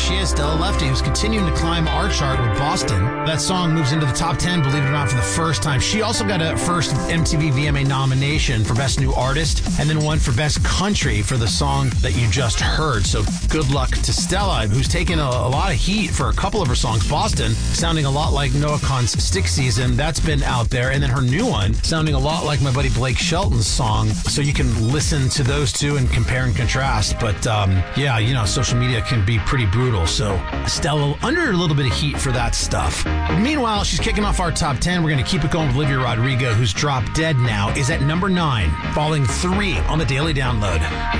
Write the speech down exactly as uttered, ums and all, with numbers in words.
she is, Stella Lefty, who's continuing to climb our chart with Boston. That song moves into the top ten, believe it or not, for the first time. She also got a first M T V V M A nomination for Best New Artist, and then one for Best Country for the song that you just heard. So good luck to Stella, who's taken a, a lot of heat for a couple of her songs. Boston, sounding a lot like Noah Kahan's Stick Season. That's been out there. And then her new one, sounding a lot like my buddy Blake Shelton's song. So you can listen to those two and compare and contrast. But um, yeah, you know, social media can be pretty brutal. So Stella under a little bit of heat for that stuff. Meanwhile, she's kicking off our top ten. We're going to keep it going with Olivia Rodrigo, who's dropped dead now, is at number nine, falling three on the Daily Download.